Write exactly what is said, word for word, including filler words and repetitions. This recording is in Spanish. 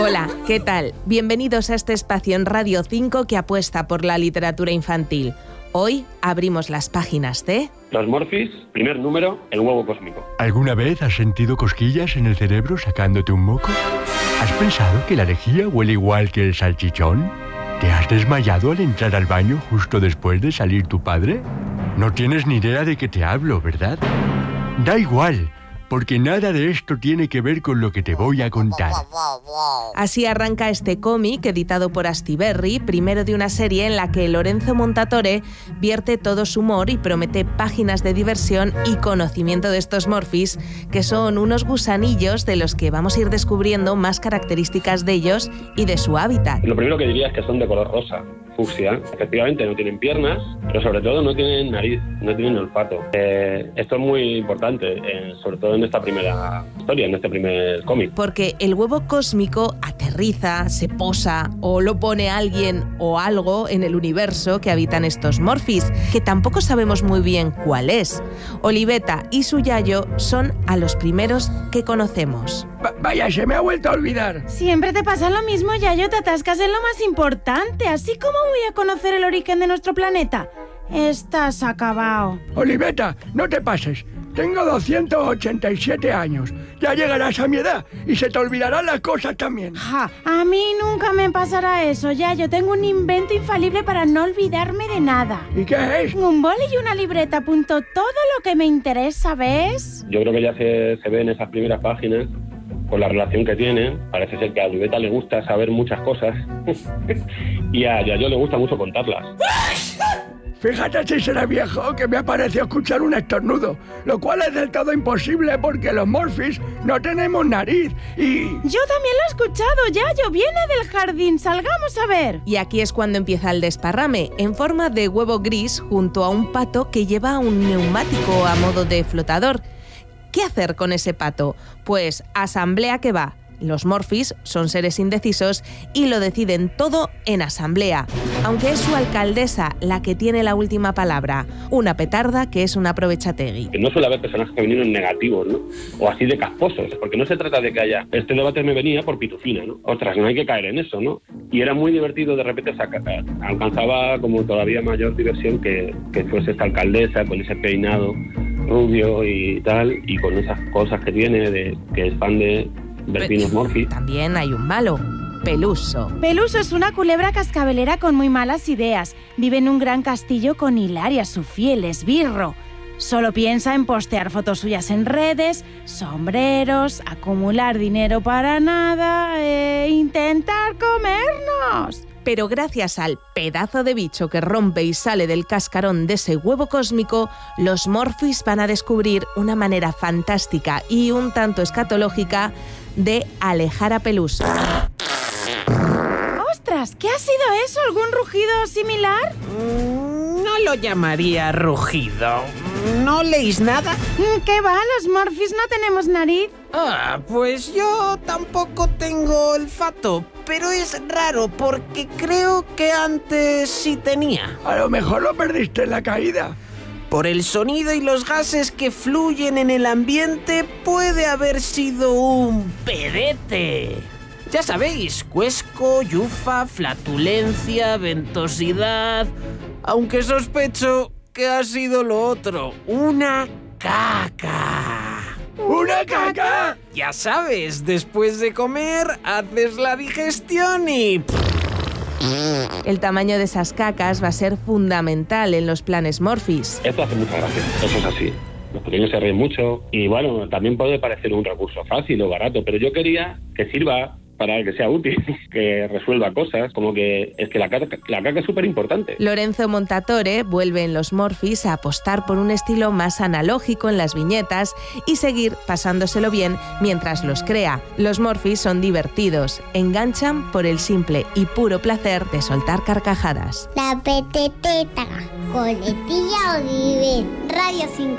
Hola, ¿qué tal? Bienvenidos a este espacio en Radio cinco que apuesta por la literatura infantil. Hoy abrimos las páginas de... Los Morphys, primer número, el huevo cósmico. ¿Alguna vez has sentido cosquillas en el cerebro sacándote un moco? ¿Has pensado que la lejía huele igual que el salchichón? ¿Te has desmayado al entrar al baño justo después de salir tu padre? No tienes ni idea de qué te hablo, ¿verdad? Da igual, porque nada de esto tiene que ver con lo que te voy a contar. Así arranca este cómic editado por Astiberri, primero de una serie en la que Lorenzo Montatore vierte todo su humor y promete páginas de diversión y conocimiento de estos Morphys, que son unos gusanillos de los que vamos a ir descubriendo más características de ellos y de su hábitat. Lo primero que diría es que son de color rosa, fucsia. Efectivamente no tienen piernas, pero sobre todo no tienen nariz, no tienen olfato. Eh, esto es muy importante, eh, sobre todo en esta primera historia, en este primer cómic. Porque el huevo cósmico aterriza, se posa o lo pone alguien o algo en el universo que habitan estos Morphys, que tampoco sabemos muy bien cuál es. Oliveta y su yayo son a los primeros que conocemos. Va- vaya, se me ha vuelto a olvidar. Siempre te pasa lo mismo, Yayo, te atascas en lo más importante. Así como voy a conocer el origen de nuestro planeta. Estás acabado. Oliveta, no te pases. Tengo doscientos ochenta y siete años. Ya llegarás a mi edad y se te olvidarán las cosas también. Ja, a mí nunca me pasará eso, Yayo. Tengo un invento infalible para no olvidarme de nada. ¿Y qué es? Un boli y una libreta, apunto todo lo que me interesa, ¿ves? Yo creo que ya se, se ve en esas primeras páginas, por la relación que tienen. Parece ser que a Oliveta le gusta saber muchas cosas y a Yayo le gusta mucho contarlas. Fíjate si será viejo que me ha parecido escuchar un estornudo, lo cual es del todo imposible porque los Morphys no tenemos nariz y... Yo también lo he escuchado, Yayo. Viene del jardín. Salgamos a ver. Y aquí es cuando empieza el desparrame, en forma de huevo gris junto a un pato que lleva un neumático a modo de flotador. ¿Qué hacer con ese pato? Pues asamblea que va. Los Morphys son seres indecisos y lo deciden todo en asamblea, aunque es su alcaldesa la que tiene la última palabra, una petarda que es una aprovechategui. Que no suele haber personajes femeninos negativos, ¿no? O así de casposos, porque no se trata de que haya... Este debate me venía por pitufina, ¿no? Ostras, no hay que caer en eso, ¿no? Y era muy divertido de repente sacar... Alcanzaba como todavía mayor diversión que, que fuese esta alcaldesa con ese peinado rubio y tal, y con esas cosas que tiene, de que es fan de... Delfinos Morphy. También hay un malo, Peluso. Peluso es una culebra cascabelera con muy malas ideas. Vive en un gran castillo con Hilaria, su fiel esbirro. Solo piensa en postear fotos suyas en redes, sombreros, acumular dinero para nada e intentar comernos. Pero gracias al pedazo de bicho que rompe y sale del cascarón de ese huevo cósmico, los Morphys van a descubrir una manera fantástica y un tanto escatológica de alejar a Peluso. ¡Ostras! ¿Qué ha sido eso? ¿Algún rugido similar? Mm, No lo llamaría rugido. ¿No leéis nada? ¿Qué va? Los Morphys no tenemos nariz. Ah, pues yo tampoco tengo olfato, pero es raro porque creo que antes sí tenía. A lo mejor lo perdiste en la caída. Por el sonido y los gases que fluyen en el ambiente, puede haber sido un pedete. Ya sabéis, cuesco, yufa, flatulencia, ventosidad... Aunque sospecho que ha sido lo otro, una caca. ¡Una caca! Ya sabes, después de comer, haces la digestión y... El tamaño de esas cacas va a ser fundamental en los planes Morphys. Esto hace mucha gracia, eso es así. Los pequeños se ríen mucho y bueno, también puede parecer un recurso fácil o barato, pero yo quería que sirva para que sea útil, que resuelva cosas, como que es que la caca, la caca es súper importante. Lorenzo Montatore vuelve en los Morphys a apostar por un estilo más analógico en las viñetas y seguir pasándoselo bien mientras los crea. Los Morphys son divertidos, enganchan por el simple y puro placer de soltar carcajadas. La peteteta, coletilla Oliver, Radio cinco.